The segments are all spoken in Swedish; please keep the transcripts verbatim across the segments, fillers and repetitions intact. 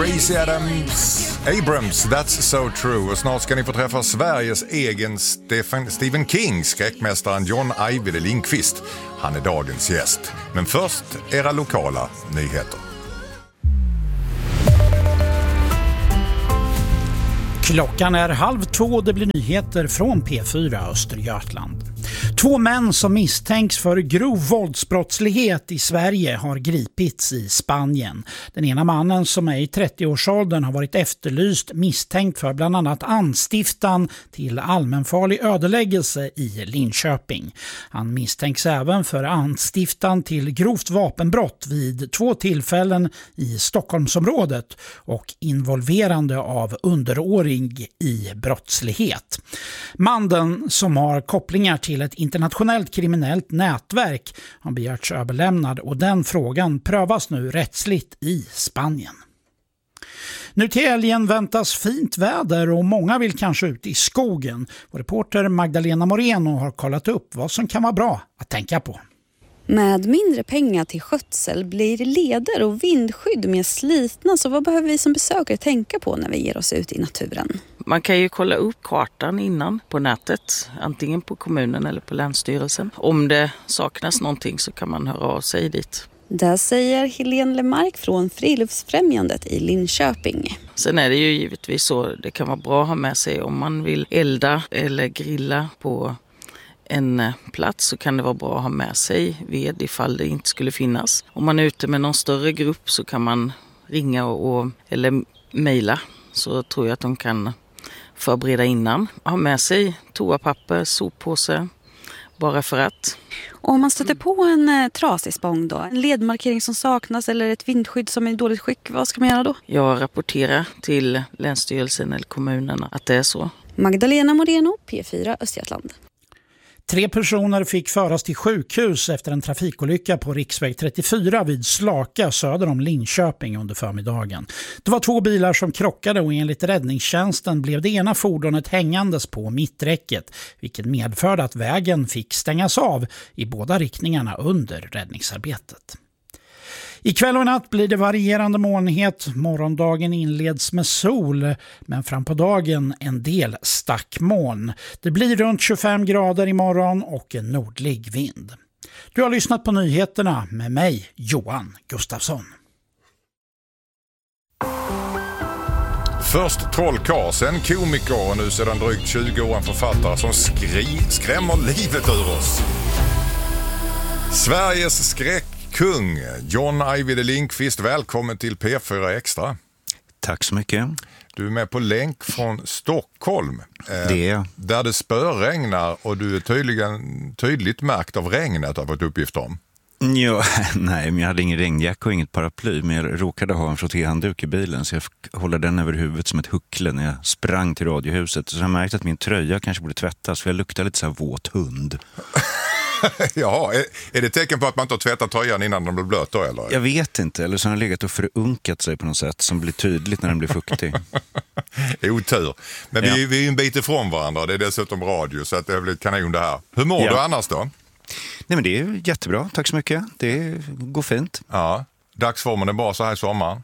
Gracie Adams, Abrams, That's So True. Och snart ska ni få träffa Sveriges egen Stephen, Stephen King, skräckmästaren John Ajvide Lindqvist. Han är dagens gäst. Men först era lokala nyheter. Klockan är halv två och det blir nyheter från P fyra Östergötland. Två män som misstänks för grov våldsbrottslighet i Sverige har gripits i Spanien. Den ena mannen, som är i trettioårsåldern, har varit efterlyst misstänkt för bland annat anstiftan till allmänfarlig ödeläggelse i Linköping. Han misstänks även för anstiftan till grovt vapenbrott vid två tillfällen i Stockholmsområdet och involverande av underårig i brottslighet. Mannen, som har kopplingar till ett internationellt kriminellt nätverk, har begärts överlämnad och den frågan prövas nu rättsligt i Spanien. Nu till helgen väntas fint väder och många vill kanske ut i skogen. Vår reporter Magdalena Moreno har kollat upp vad som kan vara bra att tänka på. Med mindre pengar till skötsel blir leder och vindskydd mer slitna, så vad behöver vi som besökare tänka på när vi ger oss ut i naturen? Man kan ju kolla upp kartan innan på nätet, antingen på kommunen eller på länsstyrelsen. Om det saknas någonting så kan man höra av sig dit. Det säger Helene Lemark från Friluftsfrämjandet i Linköping. Sen är det ju givetvis så, det kan vara bra att ha med sig om man vill elda eller grilla på en plats, så kan det vara bra att ha med sig ved ifall det inte skulle finnas. Om man är ute med någon större grupp så kan man ringa och, eller mejla, så tror jag att de kan förbereda innan. Ha med sig toapapper, soppåse, bara för att. Och om man stöter på en eh, trasig spång då, en ledmarkering som saknas eller ett vindskydd som är i dåligt skick, vad ska man göra då? Jag rapporterar till länsstyrelsen eller kommunerna att det är så. Magdalena Moreno, P fyra Östergötland. Tre personer fick föras till sjukhus efter en trafikolycka på riksväg trettiofyra vid Slaka söder om Linköping under förmiddagen. Det var två bilar som krockade och enligt räddningstjänsten blev det ena fordonet hängandes på mitträcket, vilket medförde att vägen fick stängas av i båda riktningarna under räddningsarbetet. Ikväll och natt blir det varierande molnighet. Morgondagen inleds med sol, men fram på dagen en del stackmoln. Det blir runt tjugofem grader imorgon och en nordlig vind. Du har lyssnat på nyheterna med mig, Johan Gustafsson. Först trollkarl, sen komiker och nu sedan drygt tjugo år en författare som skri- skrämmer livet ur oss. Sveriges skräck Kung John Ajvide Lindqvist, välkommen till P fyra Extra. Tack så mycket. Du är med på länk från Stockholm. Det är. Där det spöregnar och du är tydligen, tydligt märkt av regnet, har fått uppgift om. Ja, nej, men jag hade ingen regnjacka och inget paraply, men jag råkade ha en frottéhandduk i bilen så jag fick hålla den över huvudet som ett huckle när jag sprang till radiohuset. Så jag märkte att min tröja kanske borde tvättas för jag luktade lite så här våt hund. Ja, är, är det tecken på att man inte har tvättat tröjan innan den blir blöt då, eller? Jag vet inte, eller så har den legat och förunkat sig på något sätt som blir tydligt när den blir fuktig. Otur. Men ja. vi, vi är en bit ifrån varandra, det är dessutom radio så att det blir kanon det här. Hur mår ja. du annars då? Nej, men det är jättebra, tack så mycket. Det går fint. Ja, dagsformen är bra så här i sommaren.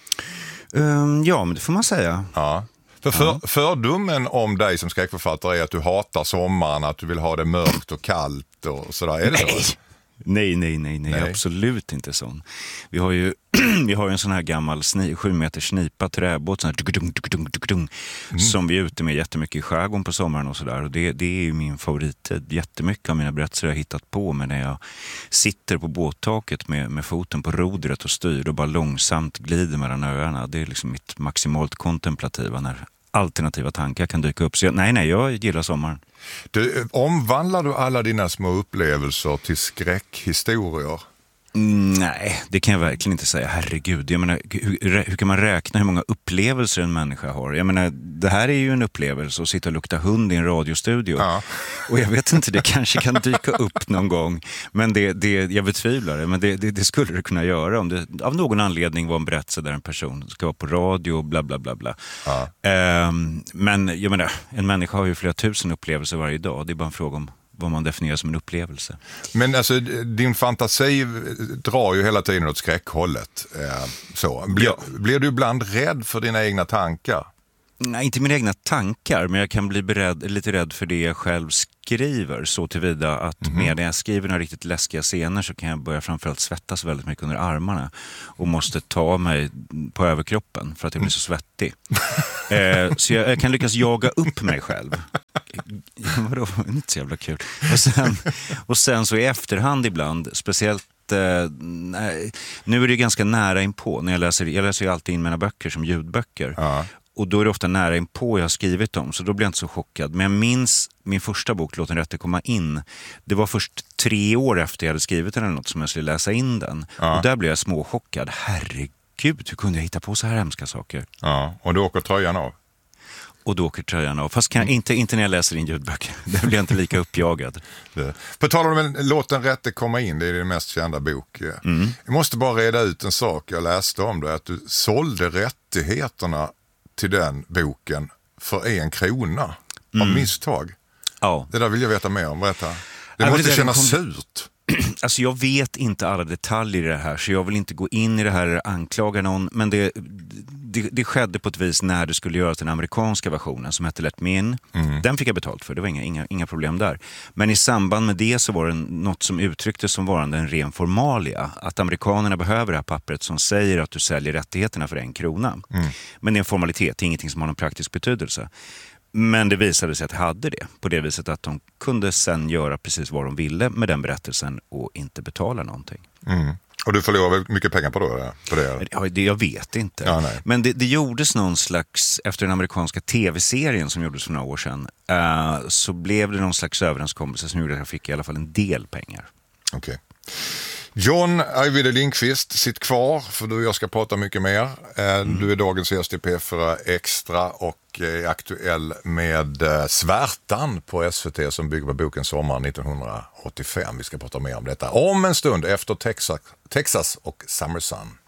Um, ja, men det får man säga. Ja. För, för ja. fördomen om dig som skräckförfattare är att du hatar sommaren, att du vill ha det mörkt och kallt och sådär. Är det nej. så? Nej, nej, nej, nej, nej, absolut inte sån. Vi har ju vi har ju en sån här gammal sni, sju meter snipa träbåt sån här, dukdung, dukdung, dukdung, mm. som vi är ute med jättemycket i skärgården på sommaren och sådär. Och det, det är ju min favorittid. Jättemycket av mina berättelser jag har hittat på med när jag sitter på båttaket med, med foten på rodret och styr och bara långsamt glider mellan öarna. Det är liksom mitt maximalt kontemplativa när alternativa tankar kan dyka upp. Så jag, nej, nej, jag gillar sommaren. Du, omvandlar du alla dina små upplevelser till skräckhistorier? Mm, nej, det kan jag verkligen inte säga. Herregud, jag menar, hur, hur kan man räkna hur många upplevelser en människa har? Jag menar, det här är ju en upplevelse att sitta och lukta hund i en radiostudio. Ja. Och jag vet inte, det kanske kan dyka upp någon gång. Men det, det, jag betvivlar det, men det, det, det skulle det kunna göra om det av någon anledning var en berättelse där en person ska vara på radio och bla bla bla bla. Ja. Um, men jag menar, en människa har ju flera tusen upplevelser varje dag. Det är bara en fråga om vad man definierar som en upplevelse. Men alltså, din fantasi drar ju hela tiden åt skräckhållet. Eh, så. Blir, ja. blir du ibland rädd för dina egna tankar? Nej, inte mina egna tankar, men jag kan bli beredd, lite rädd för det jag själv skriver. Så tillvida att mm-hmm. med när jag skriver några riktigt läskiga scener så kan jag börja framförallt svettas väldigt mycket under armarna. Och måste ta mig på överkroppen för att jag blir så svettig. eh, så jag, jag kan lyckas jaga upp mig själv. Vadå? Det är inte så jävla kul. Och sen, och sen så i efterhand ibland, speciellt Uh, nej, nu är det ganska nära inpå när jag läser, jag läser ju alltid in mina böcker som ljudböcker. Ja. Och då är det ofta nära inpå jag har skrivit dem, så då blir jag inte så chockad. Men jag minns min första bok, Låt den rätte komma in. Det var först tre år efter jag hade skrivit den eller något som jag skulle läsa in den. Ja. Och där blev jag småchockad. Herregud, hur kunde jag hitta på så här hemska saker? Ja, och du åker tröjan av. Och då åker tröjan av. Fast kan jag, inte, inte när jag läser in ljudböcker. Där blir jag inte lika uppjagad. På tal om en, Låt den rätte komma in, det är din mest kända bok. Mm. Jag måste bara reda ut en sak jag läste om det. Att du sålde rättigheterna till den boken för en krona av mm. misstag. Ja. Det där vill jag veta mer om. Berätta. Det ja, måste det kännas kom... surt. Alltså jag vet inte alla detaljer i det här, så jag vill inte gå in i det här och anklaga någon, men det, det, det skedde på ett vis när det skulle göras den amerikanska versionen som hette Let Me In. Mm. Den fick jag betalt för, det var inga, inga, inga problem där. Men i samband med det så var det något som uttrycktes som varande en ren formalia, att amerikanerna behöver det här pappret som säger att du säljer rättigheterna för en krona. Mm. Men det är en formalitet, det är ingenting som har någon praktisk betydelse. Men det visade sig att de hade det. På det viset att de kunde sen göra precis vad de ville med den berättelsen och inte betala någonting. Mm. Och du förlorade mycket pengar på, då, på det? Ja, det jag vet inte. Ja, men det, det gjordes någon slags, efter den amerikanska tv-serien som gjordes för några år sedan, uh, så blev det någon slags överenskommelse som gjorde att jag fick i alla fall en del pengar. Okej. Okay. John Ajvide Lindqvist, sitt kvar för du och jag ska prata mycket mer. Mm. Du är dagens gäst i P fyra Extra och är aktuell med Svärtan på S V T som bygger på boken Sommar nittonhundraåttiofem. Vi ska prata mer om detta om en stund efter Texas, Texas och Summer Sun.